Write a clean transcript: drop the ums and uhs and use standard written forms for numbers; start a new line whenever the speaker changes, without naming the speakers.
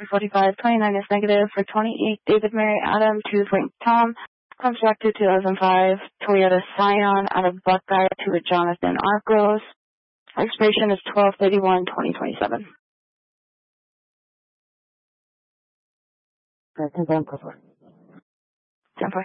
345, 29 is negative. For 28, David Mary Adam to Frank Tom. Comes back to 2005, Toyota Scion out of Buckeye to a Jonathan Arcos. Expiration is 12/31/2027.
Confirm, 10-4.
10-4.